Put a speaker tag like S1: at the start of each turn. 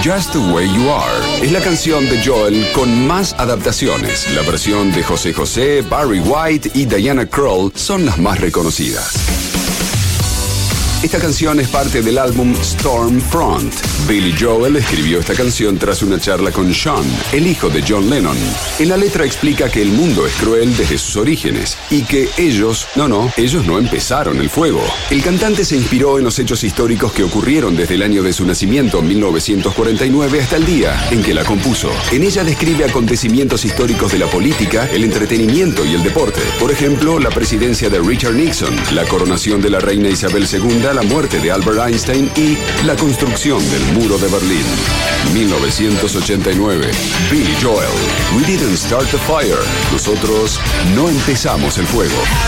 S1: Just the Way You Are es la canción de Joel con más adaptaciones. La versión de José José, Barry White y Diana Krall son las más reconocidas. Esta canción es parte del álbum Stormfront. Billy Joel escribió esta canción tras una charla con Sean, el hijo de John Lennon. En la letra explica que el mundo es cruel desde sus orígenes y que ellos no empezaron el fuego. El cantante se inspiró en los hechos históricos que ocurrieron desde el año de su nacimiento, 1949, hasta el día en que la compuso. En ella describe acontecimientos históricos de la política, el entretenimiento y el deporte. Por ejemplo, la presidencia de Richard Nixon, la coronación de la reina Isabel II, la muerte de Albert Einstein y la construcción del Muro de Berlín. 1989. Billy Joel. We didn't start the fire. Nosotros no empezamos el fuego.